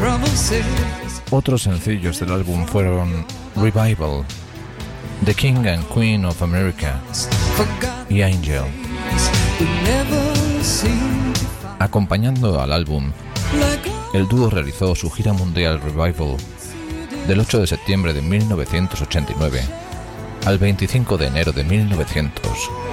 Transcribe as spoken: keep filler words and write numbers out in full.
Otros sencillos del álbum fueron Revival, The King and Queen of America y Angel. Acompañando al álbum, el dúo realizó su gira mundial Revival del ocho de septiembre de mil novecientos ochenta y nueve al veinticinco de enero de mil novecientos.